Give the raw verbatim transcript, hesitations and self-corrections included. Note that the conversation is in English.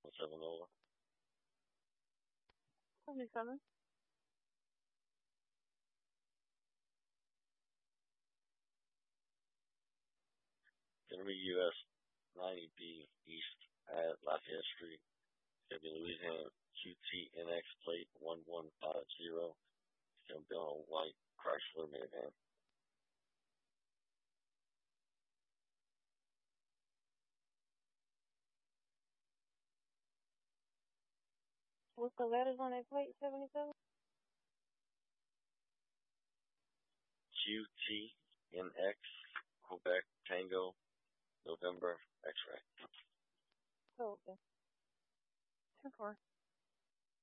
seven over. seventy-seven. Gonna be U S ninety B East at Lafayette Street. Gonna be Louisiana Q T N X plate one one five zero. It's gonna be on a white Chrysler minivan. What's the letters on that plate? seventy-seven? Q T N X Quebec Tango November X-ray. Oh, okay. two four.